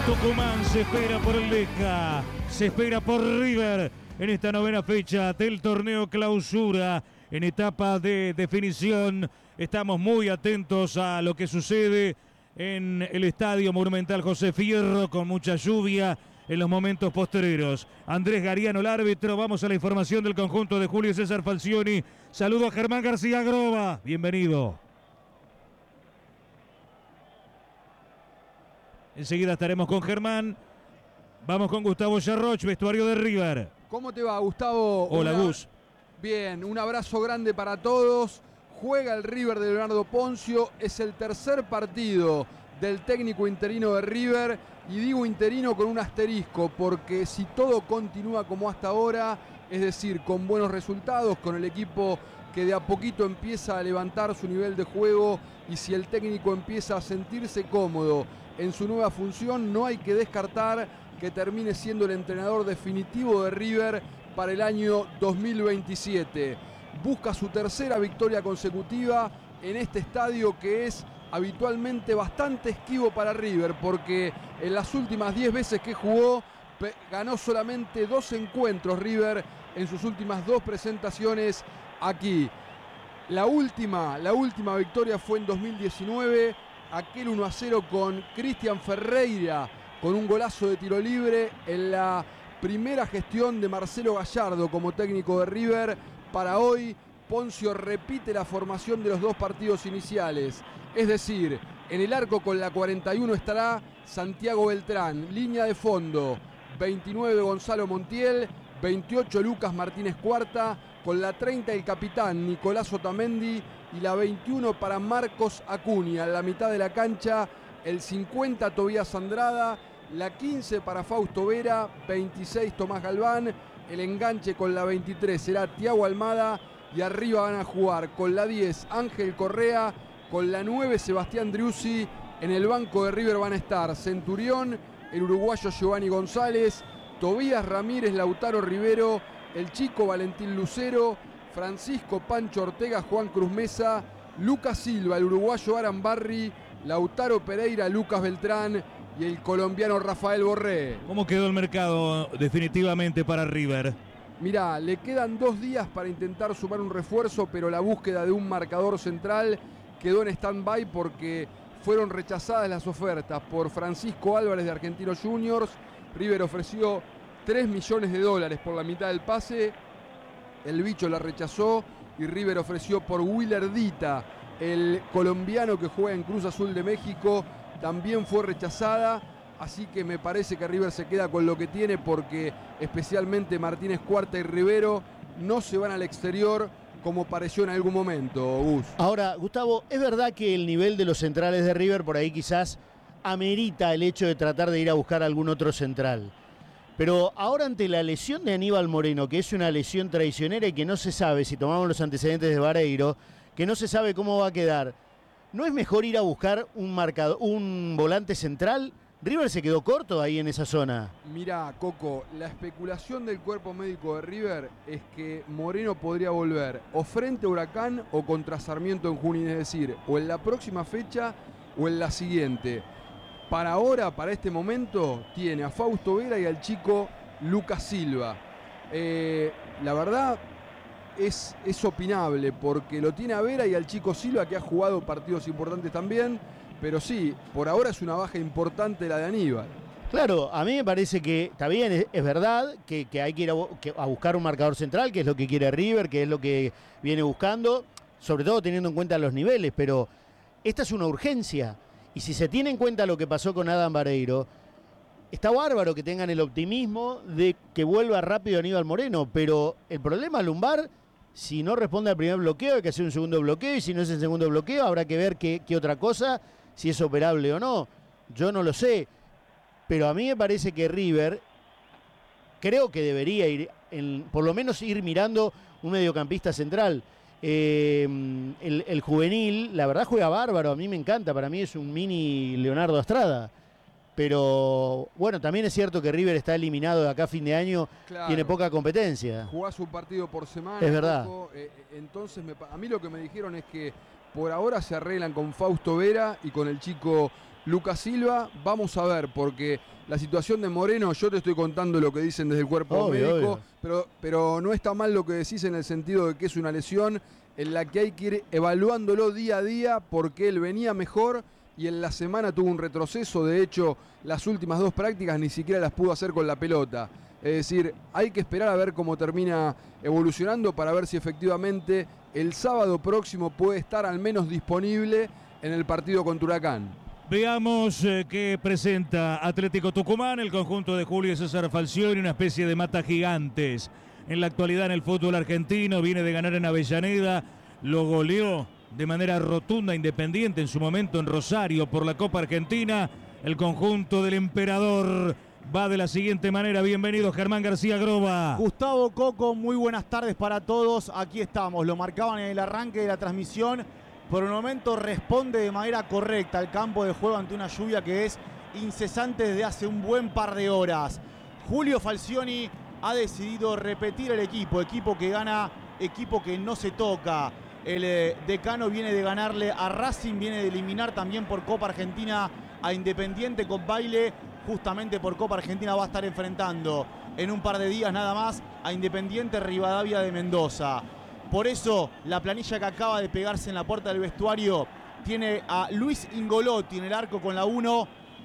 Tucumán se espera por el Leca, se espera por River en esta novena fecha del torneo Clausura. En etapa de definición estamos muy atentos a lo que sucede en el Estadio Monumental José Fierro, con mucha lluvia en los momentos posteriores. Andrés Gariano, el árbitro. Vamos a la información del conjunto de Julio César Falcioni. Saludo a Germán García Groba. Bienvenido. Enseguida estaremos con Germán. Vamos con Gustavo Yarroch, vestuario de River. ¿Cómo te va, Gustavo? Hola, Gus. Bien, un abrazo grande para todos. Juega el River de Leonardo Poncio. Es el tercer partido del técnico interino de River. Y digo interino con un asterisco, porque si todo continúa como hasta ahora, es decir, con buenos resultados, con el equipo que de a poquito empieza a levantar su nivel de juego, y si el técnico empieza a sentirse cómodo en su nueva función, no hay que descartar que termine siendo el entrenador definitivo de River para el año 2027. Busca su tercera victoria consecutiva en este estadio, que es habitualmente bastante esquivo para River, porque en las últimas 10 veces que jugó ganó solamente 2 encuentros River en sus últimas 2 presentaciones aquí. La última victoria fue en 2019, aquel 1-0 con Cristian Ferreira, con un golazo de tiro libre en la primera gestión de Marcelo Gallardo como técnico de River. Para hoy, Poncio repite la formación de los 2 partidos iniciales. Es decir, en el arco con la 41 estará Santiago Beltrán. Línea de fondo, 29 Gonzalo Montiel, 28 Lucas Martínez Cuarta, con la 30 el capitán Nicolás Otamendi y la 21 para Marcos Acuña. En la mitad de la cancha, el 50 Tobías Andrada, la 15 para Fausto Vera, 26 Tomás Galván. El enganche con la 23 será Thiago Almada, y arriba van a jugar con la 10 Ángel Correa, con la 9 Sebastián Driussi. En el banco de River van a estar Centurión, el uruguayo Giovanni González, Tobías Ramírez, Lautaro Rivero, el chico Valentín Lucero, Francisco Pancho Ortega, Juan Cruz Mesa, Lucas Silva, el uruguayo Aran Barri, Lautaro Pereira, Lucas Beltrán y el colombiano Rafael Borré. ¿Cómo quedó el mercado definitivamente para River? Mirá, le quedan 2 días para intentar sumar un refuerzo, pero la búsqueda de un marcador central quedó en stand-by porque fueron rechazadas las ofertas por Francisco Álvarez de Argentinos Juniors. River ofreció $3 millones por la mitad del pase. El bicho la rechazó, y River ofreció por Willer Dita, el colombiano que juega en Cruz Azul de México. También fue rechazada. Así que me parece que River se queda con lo que tiene, porque especialmente Martínez Cuarta y Rivero no se van al exterior como pareció en algún momento, Gus. Ahora, Gustavo, es verdad que el nivel de los centrales de River por ahí quizás amerita el hecho de tratar de ir a buscar algún otro central. Pero ahora, ante la lesión de Aníbal Moreno, que es una lesión traicionera y que no se sabe, si tomamos los antecedentes de Vareiro, que no se sabe cómo va a quedar, ¿no es mejor ir a buscar un volante central? River se quedó corto ahí en esa zona. Mirá, Coco, la especulación del cuerpo médico de River es que Moreno podría volver o frente a Huracán o contra Sarmiento en Junín, es decir, o en la próxima fecha o en la siguiente. Para ahora, para este momento, tiene a Fausto Vera y al chico Lucas Silva. La verdad es opinable, porque lo tiene a Vera y al chico Silva, que ha jugado partidos importantes también. Pero sí, por ahora es una baja importante la de Aníbal. Claro, a mí me parece que está bien, es verdad que hay que ir a buscar un marcador central, que es lo que quiere River, que es lo que viene buscando, sobre todo teniendo en cuenta los niveles, pero esta es una urgencia. Y si se tiene en cuenta lo que pasó con Adam Vareiro, está bárbaro que tengan el optimismo de que vuelva rápido Aníbal Moreno, pero el problema lumbar, si no responde al primer bloqueo, hay que hacer un segundo bloqueo, y si no es el segundo bloqueo, habrá que ver qué otra cosa, si es operable o no. Yo no lo sé, pero a mí me parece que River creo que debería ir, por lo menos ir mirando un mediocampista central. El juvenil, la verdad, juega bárbaro, a mí me encanta, para mí es un mini Leonardo Astrada. Pero bueno, también es cierto que River está eliminado de acá a fin de año, claro, tiene poca competencia. Jugás un partido por semana. Es verdad. Entonces, a mí lo que me dijeron es que por ahora se arreglan con Fausto Vera y con el chico Lucas Silva, vamos a ver, porque la situación de Moreno, yo te estoy contando lo que dicen desde el cuerpo médico, pero no está mal lo que decís en el sentido de que es una lesión en la que hay que ir evaluándolo día a día, porque él venía mejor y en la semana tuvo un retroceso. De hecho, las últimas 2 prácticas ni siquiera las pudo hacer con la pelota. Es decir, hay que esperar a ver cómo termina evolucionando para ver si efectivamente el sábado próximo puede estar al menos disponible en el partido contra Huracán. Veamos qué presenta Atlético Tucumán, el conjunto de Julio César Falcioni, una especie de mata gigantes. En la actualidad en el fútbol argentino, viene de ganar en Avellaneda, lo goleó de manera rotunda Independiente en su momento en Rosario por la Copa Argentina. El conjunto del Emperador va de la siguiente manera. Bienvenido, Germán García Groba. Gustavo, Coco, muy buenas tardes para todos. Aquí estamos, lo marcaban en el arranque de la transmisión. Por un momento responde de manera correcta al campo de juego ante una lluvia que es incesante desde hace un buen par de horas. Julio Falcioni ha decidido repetir el equipo que gana, equipo que no se toca. El decano viene de ganarle a Racing, viene de eliminar también por Copa Argentina a Independiente con baile. Justamente por Copa Argentina va a estar enfrentando en un par de días nada más a Independiente Rivadavia de Mendoza. Por eso la planilla que acaba de pegarse en la puerta del vestuario tiene a Luis Ingolotti en el arco con la 1,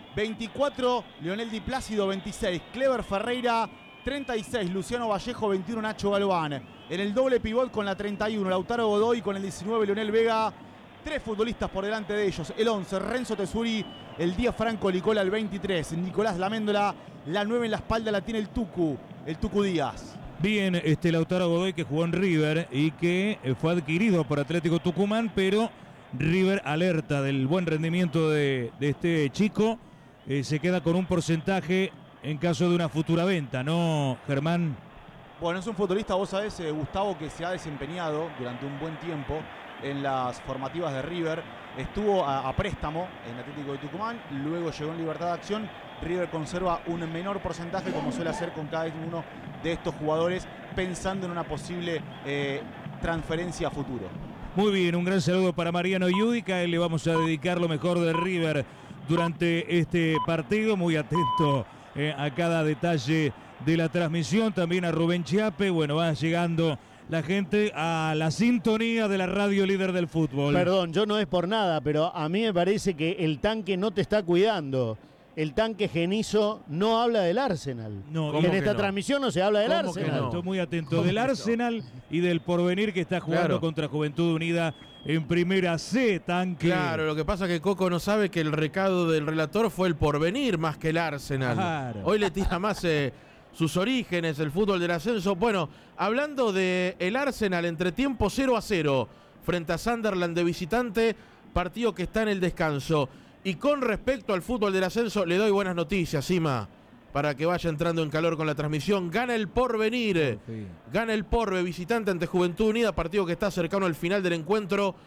24 Leonel Di Plácido, 26 Clever Ferreira, 36 Luciano Vallejo, 21 Nacho Galván. En el doble pivot con la 31 Lautaro Godoy, con el 19 Leonel Vega. 3 futbolistas por delante de ellos, el 11 Renzo Tesuri, el 10 Franco Licola, el 23 Nicolás Laméndola, la 9 en la espalda la tiene el Tucu Díaz. Bien, Lautaro Godoy, que jugó en River y que fue adquirido por Atlético Tucumán, pero River, alerta del buen rendimiento de este chico, se queda con un porcentaje en caso de una futura venta, ¿no, Germán? Bueno, es un futbolista, vos sabés, Gustavo, que se ha desempeñado durante un buen tiempo en las formativas de River. Estuvo a préstamo en Atlético de Tucumán, luego llegó en libertad de acción. River conserva un menor porcentaje, como suele hacer con cada uno de estos jugadores, pensando en una posible transferencia a futuro. Muy bien, un gran saludo para Mariano Yudica. A él le vamos a dedicar lo mejor de River durante este partido. Muy atento a cada detalle de la transmisión. También a Rubén Chiape. Bueno, va llegando la gente a la sintonía de la radio líder del fútbol. Perdón, yo no es por nada, pero a mí me parece que el tanque no te está cuidando. El tanque Genizo no habla del Arsenal. No, y en esta transmisión no se habla del Arsenal. Estoy muy atento del Arsenal y del Porvenir, que está jugando contra Juventud Unida en Primera C, tanque. Claro, lo que pasa es que Coco no sabe que el recado del relator fue el Porvenir más que el Arsenal. Claro. Hoy le tira más sus orígenes, el fútbol del ascenso. Bueno, hablando de el Arsenal, entretiempo 0-0 frente a Sunderland de visitante, partido que está en el descanso. Y con respecto al fútbol del ascenso, le doy buenas noticias, Sima, para que vaya entrando en calor con la transmisión. Gana el Porvenir, gana el Porve, visitante ante Juventud Unida, partido que está cercano al final del encuentro.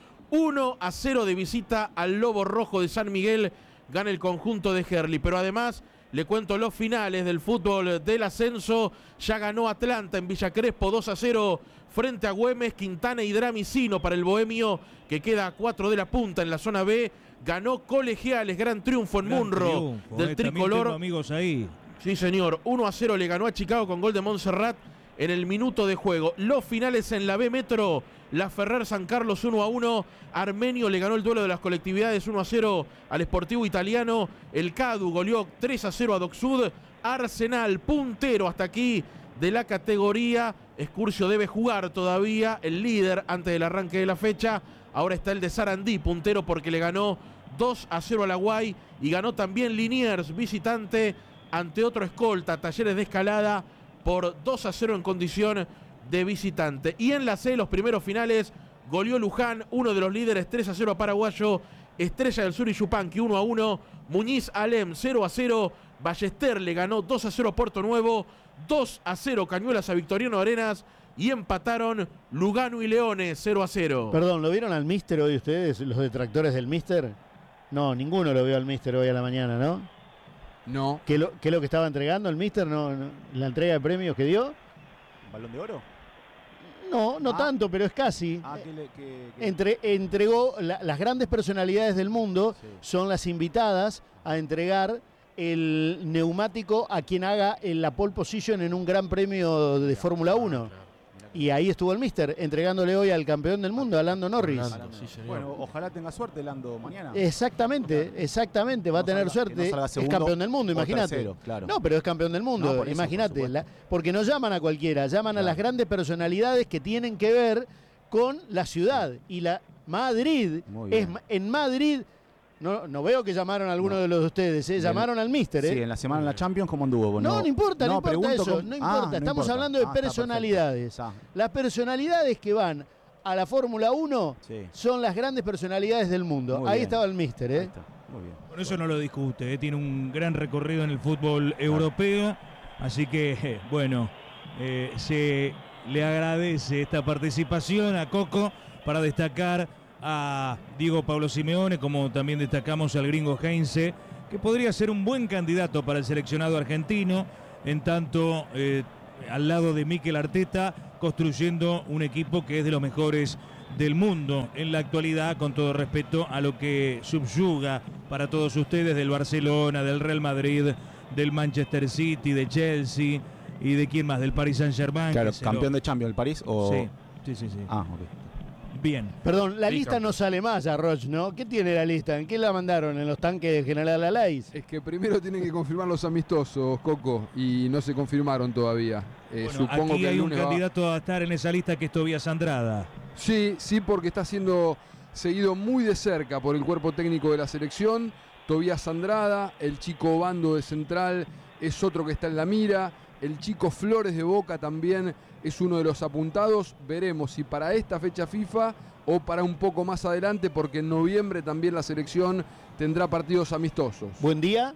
1-0 de visita al Lobo Rojo de San Miguel, gana el conjunto de Gerli. Pero además, le cuento los finales del fútbol del ascenso. Ya ganó Atlanta en Villa Crespo 2-0 frente a Güemes, Quintana y Dramicino para el Bohemio, que queda a 4 de la punta en la zona B. Ganó Colegiales, gran triunfo en Munro del tricolor. Tengo amigos ahí. Sí, señor. 1-0 le ganó a Chicago con gol de Montserrat en el minuto de juego. Los finales en la B Metro. La Ferrer San Carlos 1-1. Armenio le ganó el duelo de las colectividades 1-0 al Sportivo Italiano. El Cadu goleó 3-0 a Docsud. Arsenal, puntero hasta aquí de la categoría. Excursio debe jugar todavía, el líder antes del arranque de la fecha. Ahora está el de Sarandí, puntero, porque le ganó 2-0 a la Guay. Y ganó también Liniers, visitante, ante otro escolta, Talleres de Escalada, por 2-0 en condición de visitante. Y en la C, los primeros finales, goleó Luján, uno de los líderes, 3-0 a Paraguayo. Estrella del Sur y Yupanqui 1-1. Muñiz Alem 0-0. Ballester le ganó 2-0 a Puerto Nuevo. 2-0 Cañuelas a Victoriano Arenas. Y empataron Lugano y Leones 0-0. Perdón, ¿lo vieron al Mister hoy ustedes, los detractores del Mister? No, ninguno lo vio al Mister hoy a la mañana, ¿no? No. ¿Qué es lo que estaba entregando el Mister? No, la entrega de premios que dio. ¿Balón de oro? No tanto, pero es casi. Entregó las grandes personalidades del mundo, son las invitadas a entregar el neumático a quien haga la pole position en un gran premio de Fórmula 1. Y ahí estuvo el Mister, entregándole hoy al campeón del mundo, a Lando Norris. Bueno, ojalá tenga suerte Lando mañana. Exactamente, va a tener suerte. Es campeón del mundo, imagínate. Tercero, claro. No, pero es campeón del mundo, imagínate. Porque no llaman a cualquiera, llaman a las grandes personalidades que tienen que ver con la ciudad. Y la Madrid, en Madrid... No veo que llamaron a alguno de los de ustedes, llamaron al Mister. Sí, en la semana en la Champions, ¿cómo anduvo? No importa eso, no importa. Estamos hablando de personalidades. Las personalidades que van a la Fórmula 1 son las grandes personalidades del mundo. Ahí estaba el Mister. Muy bien. Por eso no lo discute, tiene un gran recorrido en el fútbol europeo, así que, bueno, se le agradece esta participación a Coco para destacar a Diego Pablo Simeone, como también destacamos al gringo Heinze, que podría ser un buen candidato para el seleccionado argentino, en tanto al lado de Mikel Arteta, construyendo un equipo que es de los mejores del mundo en la actualidad, con todo respeto a lo que subyuga para todos ustedes del Barcelona, del Real Madrid, del Manchester City, de Chelsea y de quién más, del Paris Saint-Germain. Claro, campeón de Champions, el París. Sí. Ok. Bien. Perdón, la lista no sale más a Roch, ¿no? ¿Qué tiene la lista? ¿En qué la mandaron? ¿En los tanques del General Alais? Es que primero tienen que confirmar los amistosos, Coco, y no se confirmaron todavía. Supongo aquí que hay un candidato a estar en esa lista que es Tobías Andrada. Sí, porque está siendo seguido muy de cerca por el cuerpo técnico de la selección. Tobías Andrada, el chico Bando de Central es otro que está en la mira. El chico Flores de Boca también es uno de los apuntados. Veremos si para esta fecha FIFA o para un poco más adelante, porque en noviembre también la selección tendrá partidos amistosos. Buen día.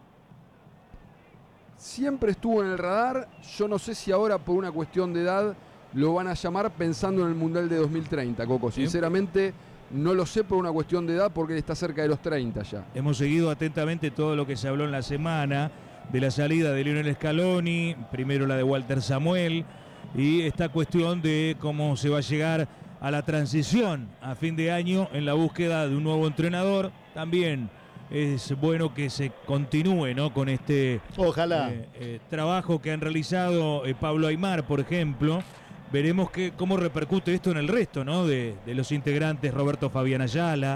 Siempre estuvo en el radar. Yo no sé si ahora por una cuestión de edad lo van a llamar pensando en el Mundial de 2030, Coco. Sinceramente no lo sé por una cuestión de edad, porque él está cerca de los 30 ya. Hemos seguido atentamente todo lo que se habló en la semana de la salida de Lionel Scaloni, primero la de Walter Samuel, y esta cuestión de cómo se va a llegar a la transición a fin de año en la búsqueda de un nuevo entrenador. También es bueno que se continúe, ¿no?, con este trabajo que han realizado Pablo Aimar, por ejemplo. Veremos cómo repercute esto en el resto, ¿no?, de los integrantes. Roberto Fabián Ayala.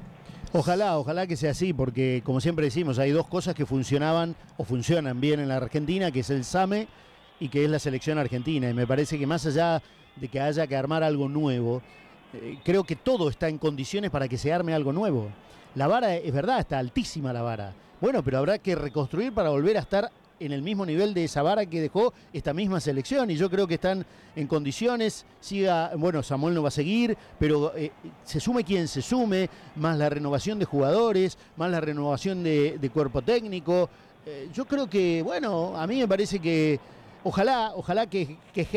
Ojalá que sea así, porque como siempre decimos, hay dos cosas que funcionaban o funcionan bien en la Argentina, que es el SAME y que es la selección argentina. Y me parece que más allá de que haya que armar algo nuevo, creo que todo está en condiciones para que se arme algo nuevo. La vara, es verdad, está altísima la vara. Bueno, pero habrá que reconstruir para volver a estar en el mismo nivel de esa vara que dejó esta misma selección, y yo creo que están en condiciones. Samuel no va a seguir, pero se sume quien se sume, más la renovación de jugadores, más la renovación de cuerpo técnico. Yo creo que, a mí me parece que ojalá que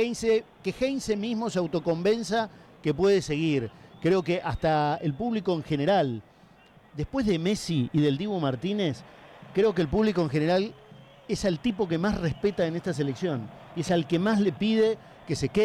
Heinze mismo se autoconvenza que puede seguir. Creo que hasta el público en general, después de Messi y del Dibu Martínez, creo que el público en general es al tipo que más respeta en esta selección, y es al que más le pide que se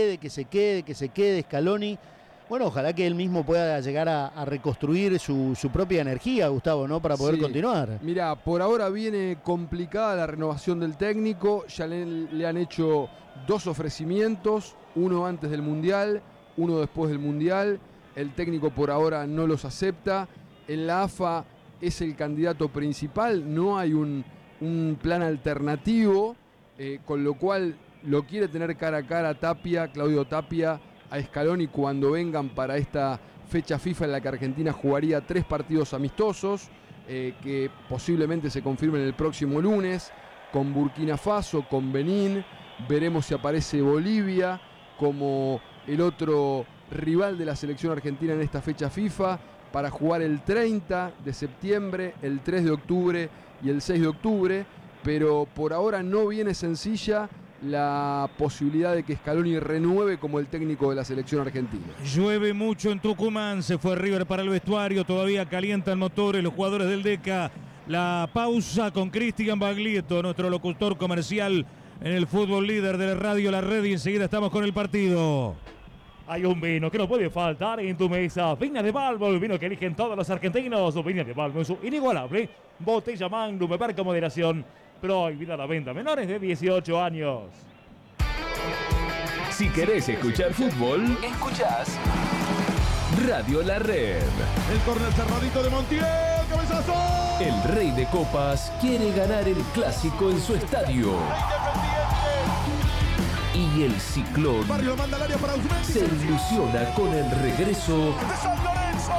quede Scaloni. Bueno, ojalá que él mismo pueda llegar a reconstruir su propia energía, Gustavo, ¿no?, para poder continuar. Mira, por ahora viene complicada la renovación del técnico. Ya le han hecho 2 ofrecimientos, uno antes del Mundial, uno después del Mundial. El técnico por ahora no los acepta. En la AFA es el candidato principal, no hay un plan alternativo, con lo cual lo quiere tener cara a cara Claudio Tapia, a Scaloni cuando vengan para esta fecha FIFA en la que Argentina jugaría 3 partidos amistosos, que posiblemente se confirmen el próximo lunes, con Burkina Faso, con Benín. Veremos si aparece Bolivia como el otro rival de la selección argentina en esta fecha FIFA, para jugar el 30 de septiembre, el 3 de octubre y el 6 de octubre, pero por ahora no viene sencilla la posibilidad de que Scaloni renueve como el técnico de la selección argentina. Llueve mucho en Tucumán, se fue River para el vestuario, todavía calientan motores los jugadores del DECA. La pausa con Cristian Baglietto, nuestro locutor comercial en el Fútbol Líder de la radio La Red, y enseguida estamos con el partido. Hay un vino que no puede faltar en tu mesa. Viña de Balbo, el vino que eligen todos los argentinos. Viña de Balbo en su inigualable botella Magnum, marca moderación. Prohibida la venta a menores de 18 años. Si querés escuchar fútbol, escuchás Radio La Red. El córner cerradito de Montiel, cabezazo. El Rey de Copas quiere ganar el clásico en su estadio. Y el Ciclón Barrio manda al área para Usmendi. se ilusiona con el regreso de San Lorenzo.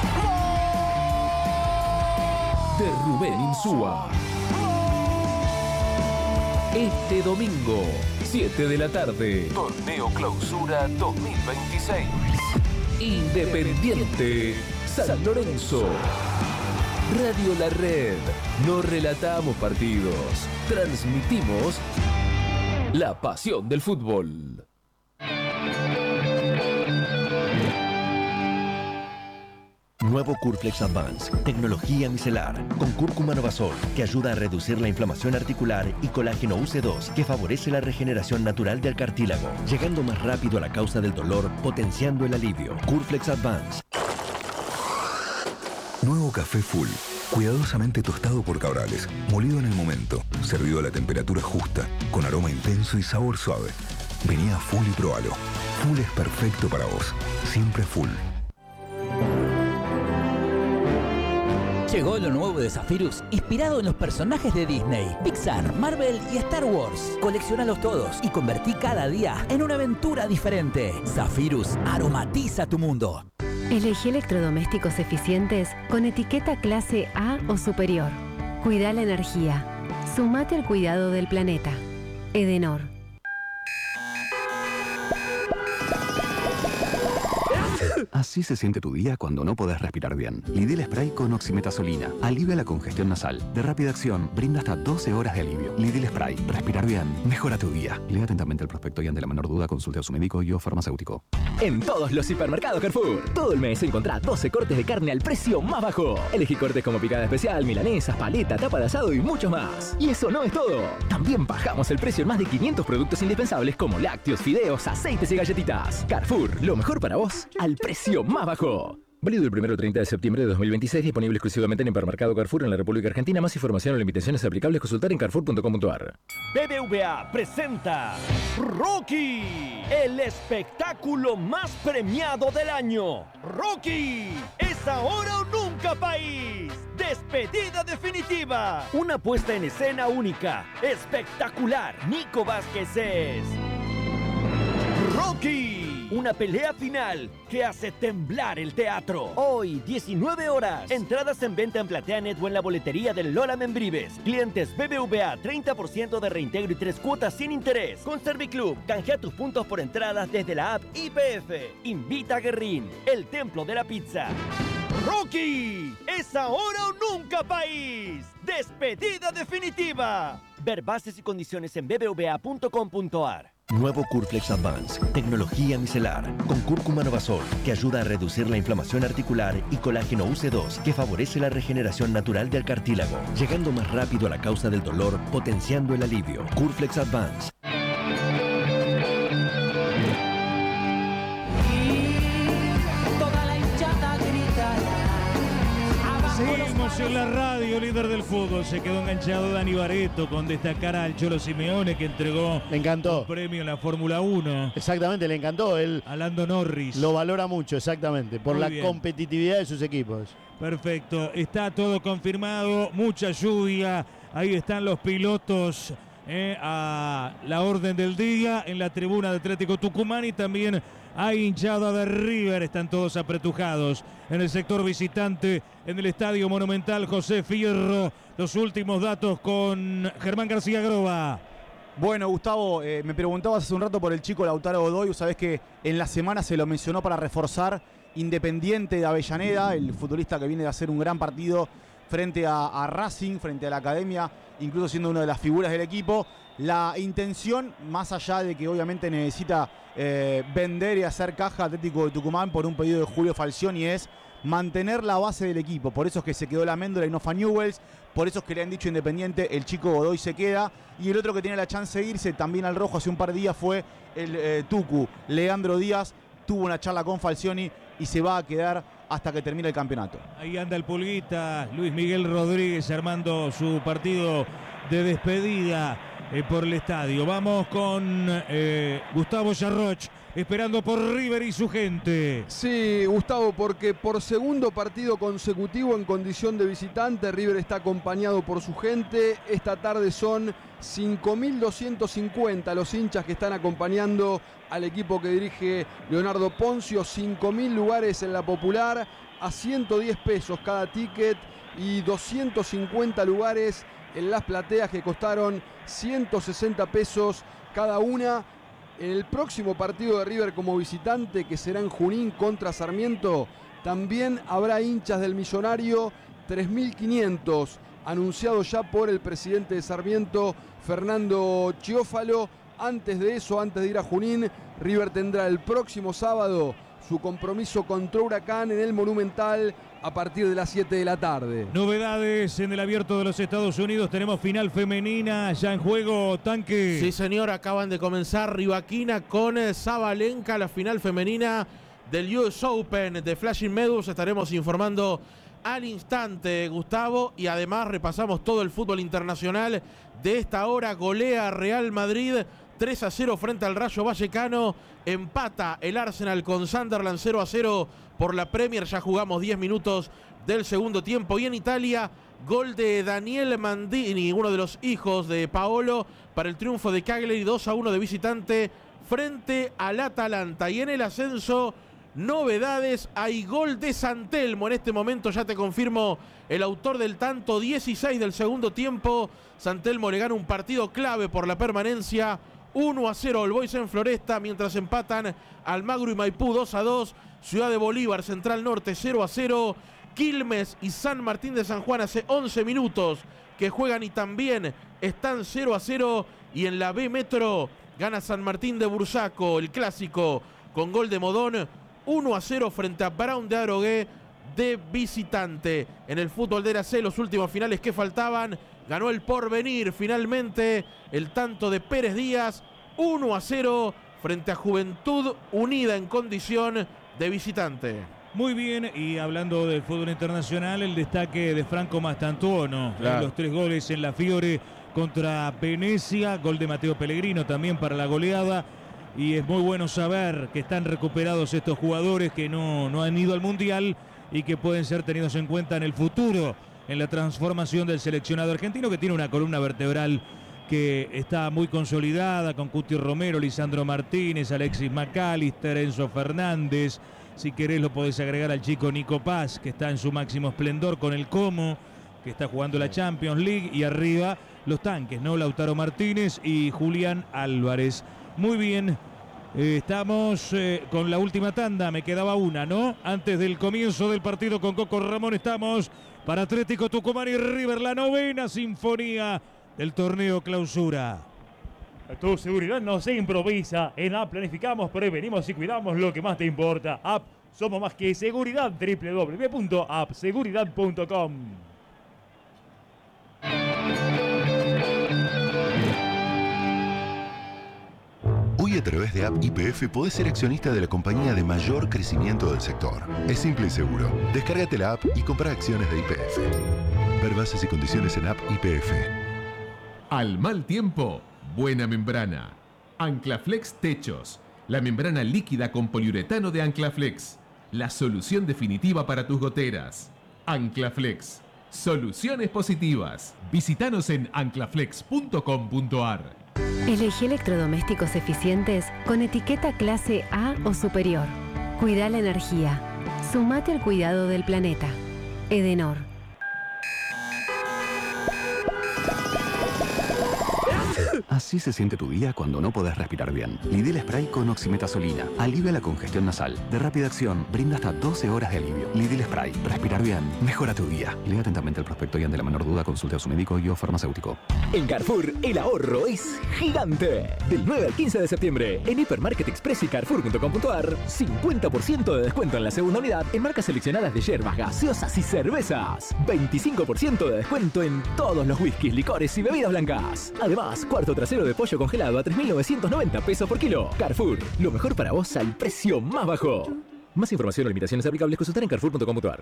de Rubén Insúa. Este domingo, 7 de la tarde, Torneo Clausura 2026. Independiente San Lorenzo. Radio La Red. No relatamos partidos, transmitimos la pasión del fútbol. Nuevo Curflex Advance, tecnología micelar, con cúrcuma Novasol, que ayuda a reducir la inflamación articular, y colágeno UC2, que favorece la regeneración natural del cartílago, llegando más rápido a la causa del dolor, potenciando el alivio. Curflex Advance. Nuevo café Full, cuidadosamente tostado por Cabrales, molido en el momento, servido a la temperatura justa, con aroma intenso y sabor suave. Vení a Full y probalo. Full es perfecto para vos, siempre Full. Llegó lo nuevo de Zephyrus, inspirado en los personajes de Disney, Pixar, Marvel y Star Wars. Colecciónalos todos y convertí cada día en una aventura diferente. Zephyrus aromatiza tu mundo. Elegí electrodomésticos eficientes con etiqueta clase A o superior. Cuida la energía. Sumate al cuidado del planeta. Edenor. Así se siente tu día cuando no podés respirar bien. Lidl Spray con oximetazolina. Alivia la congestión nasal. De rápida acción, brinda hasta 12 horas de alivio. Lidl Spray. Respirar bien. Mejora tu día. Lea atentamente el prospecto y ante la menor duda consulte a su médico y o farmacéutico. En todos los hipermercados Carrefour, todo el mes encontrá 12 cortes de carne al precio más bajo. Elegí cortes como picada especial, milanesas, paleta, tapa de asado y mucho más. Y eso no es todo. También bajamos el precio en más de 500 productos indispensables como lácteos, fideos, aceites y galletitas. Carrefour, lo mejor para vos al precio más bajo. Válido del 1 al 30 de septiembre de 2026, disponible exclusivamente en Hipermercado Carrefour en la República Argentina. Más información o limitaciones aplicables consultar en carrefour.com.ar. BBVA presenta Rocky, el espectáculo más premiado del año. Rocky, es ahora o nunca, país. Despedida definitiva. Una puesta en escena única, espectacular. Nico Vázquez es Rocky. Una pelea final que hace temblar el teatro. Hoy, 19 horas. Entradas en venta en PlateaNet o en la boletería del Lola Membrives. Clientes BBVA, 30% de reintegro y 3 cuotas sin interés. Con Serviclub, canjea tus puntos por entradas desde la app YPF. Invita a Guerrín, el templo de la pizza. Rocky, es ahora o nunca, país. Despedida definitiva. Ver bases y condiciones en bbva.com.ar. Nuevo Curflex Advance, tecnología micelar, con cúrcuma Novasol, que ayuda a reducir la inflamación articular, y colágeno UC2, que favorece la regeneración natural del cartílago, llegando más rápido a la causa del dolor, potenciando el alivio. Curflex Advance. Seguimos en la radio, líder del fútbol. Se quedó enganchado Dani Barreto con destacar al Cholo Simeone, que entregó le encantó un premio en la Fórmula 1. Exactamente, le encantó. Él a Lando Norris. Lo valora mucho, exactamente, por Muy la bien. competitividad de sus equipos. Perfecto, está todo confirmado, mucha lluvia. Ahí están los pilotos a la orden del día en la tribuna de Atlético Tucumán, y también hay hinchada de River. Están todos apretujados en el sector visitante en el Estadio Monumental José Fierro. Los últimos datos con Germán García Groba. Bueno, Gustavo, me preguntabas hace un rato por el chico Lautaro Godoy. Sabés que en la semana se lo mencionó para reforzar Independiente de Avellaneda, el futbolista que viene de hacer un gran partido frente a Racing, frente a la Academia, incluso siendo una de las figuras del equipo. La intención, más allá de que obviamente necesita vender y hacer caja Atlético de Tucumán por un pedido de Julio Falcioni, es mantener la base del equipo. Por eso es que se quedó la Méndola y no Fa Newells, por eso es que le han dicho Independiente, el chico Godoy se queda. Y el otro que tiene la chance de irse también al rojo hace un par de días fue el Tucu, Leandro Díaz. tuvo una charla con Falcioni y se va a quedar hasta que termine el campeonato. Ahí anda el Pulguita, Luis Miguel Rodríguez armando su partido de despedida por el estadio. Vamos con Gustavo Yarroch, esperando por River y su gente. Sí, Gustavo, porque por segundo partido consecutivo en condición de visitante, River está acompañado por su gente. Esta tarde son 5.250 los hinchas que están acompañando al equipo que dirige Leonardo Ponzio. 5.000 lugares en la Popular, a 110 pesos cada ticket, y 250 lugares en las plateas que costaron 160 pesos cada una. En el próximo partido de River como visitante, que será en Junín contra Sarmiento, también habrá hinchas del Millonario, 3.500, anunciado ya por el presidente de Sarmiento, Fernando Chiófalo. Antes de eso, antes de ir a Junín, River tendrá el próximo sábado su compromiso contra Huracán en el Monumental a partir de las 7 de la tarde. Novedades en el Abierto de los Estados Unidos. Tenemos final femenina ya en juego, Tanque. Sí, señor, acaban de comenzar Rivaquina con Zabalenka, la final femenina del US Open de Flushing Meadows. Estaremos informando al instante, Gustavo, y además repasamos todo el fútbol internacional de esta hora. Golea Real Madrid 3-0 frente al Rayo Vallecano. Empata el Arsenal con Sunderland 0-0 por la Premier. Ya jugamos 10 minutos del segundo tiempo. Y en Italia, gol de Daniel Mandini, uno de los hijos de Paolo, para el triunfo de Cagliari 2-1 de visitante frente al Atalanta. Y en el ascenso, novedades. Hay gol de San Telmo. En este momento ya te confirmo el autor del tanto, 16 del segundo tiempo. San Telmo le gana un partido clave por la permanencia. 1-0 All Boys en Floresta, mientras empatan Almagro y Maipú 2-2. Ciudad de Bolívar, Central Norte 0-0. Quilmes y San Martín de San Juan hace 11 minutos que juegan y también están 0-0. Y en la B Metro gana San Martín de Bursaco, el clásico, con gol de Modón, 1-0 frente a Brown de Adrogué de visitante. En el fútbol de la C, los últimos finales que faltaban, ganó el Porvenir finalmente, el tanto de Pérez Díaz, 1-0 frente a Juventud Unida en condición de visitante. Muy bien, y hablando del fútbol internacional, el destaque de Franco Mastantuono, Claro. Los 3 goles en la Fiore contra Venecia, gol de Mateo Pellegrino también para la goleada. Y es muy bueno saber que están recuperados estos jugadores que no han ido al Mundial y que pueden ser tenidos en cuenta en el futuro, en la transformación del seleccionado argentino, que tiene una columna vertebral que está muy consolidada, con Cuti Romero, Lisandro Martínez, Alexis McAllister, Enzo Fernández. Si querés lo podés agregar al chico Nico Paz, que está en su máximo esplendor con el Como, que está jugando la Champions League. Y arriba los tanques, ¿no? Lautaro Martínez y Julián Álvarez. Muy bien, estamos con la última tanda, me quedaba una, ¿no? Antes del comienzo del partido con Coco Ramón estamos para Atlético Tucumán y River, la 9ª sinfonía del torneo clausura. Tu seguridad no se improvisa. En App planificamos, prevenimos y cuidamos lo que más te importa. App, somos más que seguridad. www.appseguridad.com. Hoy a través de App YPF podés ser accionista de la compañía de mayor crecimiento del sector. Es simple y seguro. Descárgate la app y compra acciones de YPF. Ver bases y condiciones en App YPF. Al mal tiempo, buena membrana. Anclaflex Techos. La membrana líquida con poliuretano de Anclaflex. La solución definitiva para tus goteras. Anclaflex. Soluciones positivas. Visítanos en anclaflex.com.ar. Elegí electrodomésticos eficientes con etiqueta clase A o superior. Cuida la energía. Sumate al cuidado del planeta. Edenor. Así se siente tu día cuando no podés respirar bien. Lidl Spray con oximetazolina. Alivia la congestión nasal. De rápida acción, brinda hasta 12 horas de alivio. Lidl Spray. Respirar bien. Mejora tu día. Lea atentamente el prospecto y ante la menor duda consulte a su médico y o farmacéutico. En Carrefour, el ahorro es gigante. Del 9 al 15 de septiembre, en Hipermarket Express y Carrefour.com.ar, 50% de descuento en la segunda unidad en marcas seleccionadas de hierbas, gaseosas y cervezas. 25% de descuento en todos los whiskies, licores y bebidas blancas. Además, cuarto tras trasero de pollo congelado a 3.990 pesos por kilo. Carrefour, lo mejor para vos al precio más bajo. Más información o limitaciones aplicables consultar en carrefour.com.ar.